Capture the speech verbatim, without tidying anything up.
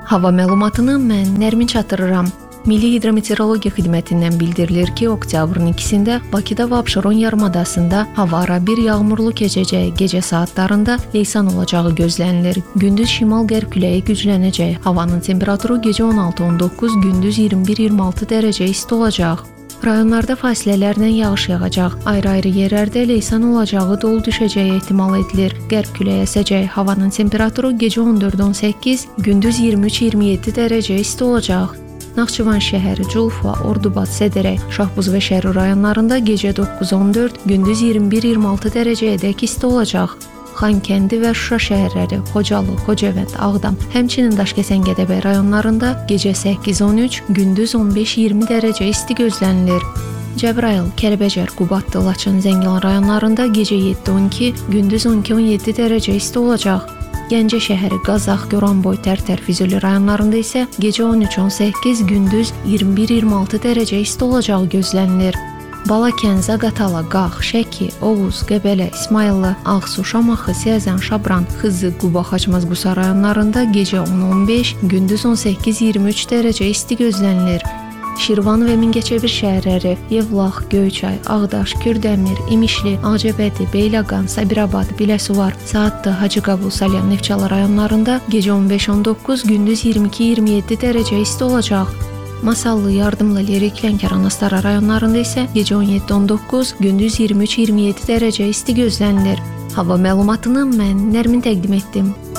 Hava məlumatını mən Nərmin çatdırıram. Milli Hidrometeorologiya Xidmətindən bildirilir ki, oktyabrın ikisində Bakıda və Abşeron yarımadasında hava ara bir yağmurlu keçəcək. Gecə saatlarında leysan olacağı gözlənilir. Gündüz şimal-qərb küləyi güclənəcək. Havanın temperaturu gecə on altı on doqquz, gündüz iyirmi bir iyirmi altı dərəcə isti olacaq. Rayonlarda fasilələrlə yağış yağacaq. Ayrı-ayrı yerlərdə leysan olacağı, dolu düşəcəyi ehtimal edilir. Qərb küləyi əsəcək. Havanın temperaturu gecə on dörd on səkkiz, gündüz iyirmi üç iyirmi yeddi dərəcə isti olacaq. Naxçıvan şəhəri, Culfa, Ordubad, Sədərək, Şahbuz və Şərur rayonlarında gecə doqquz on dörd, gündüz iyirmi bir iyirmi altı dərəcəyədək isti olacaq. Xankəndi və Şuşa şəhərləri, Xocalı, Xocavənd, Ağdam, həmçinin Daşkəsən, Gədəbəy rayonlarında gecə səkkiz on üç, gündüz on beş iyirmi dərəcə isti gözlənilir. Cəbrayıl, Kəlbəcər, Qubadlı, Laçın, Zəngilan rayonlarında gecə yeddi on iki, gündüz on iki on yeddi dərəcə isti olacaq. Gəncə şəhəri, Qazax, Goranboy, Tərtər, Füzuli rayonlarında isə gecə on üç on səkkiz, gündüz iyirmi bir iyirmi altı dərəcə isti olacağı gözlənilir. Balakən, Zaqatala, Qax, Şəki, Oğuz, Qəbələ, İsmayıllı, Ağsu, Şamaxı, Siyəzən, Şabran, Xızı, Quba, Xaçmaz, Qusa rayonlarında gecə on on beş, gündüz on səkkiz iyirmi üç dərəcə isti gözlənilir. Şirvan və Mingəçevir şəhərləri, Yevlax, Göyçay, Ağdaş, Kürdəmir, İmişli, Ağcabədi, Beyləqan, Sabirabad, Biləsuvar, Saatlı, Hacıqabul, Salyan, Neftçala rayonlarında gecə on beş on doqquz, gündüz iyirmi iki iyirmi yeddi dərəcə isti olacaq. Masallı, Yardımlı, Lerik, Lənkəran, Astara rayonlarında isə gecə on yeddi on doqquz, gündüz iyirmi üç iyirmi yeddi dərəcə isti gözlənilir. Hava məlumatını mən Nərmin təqdim etdim.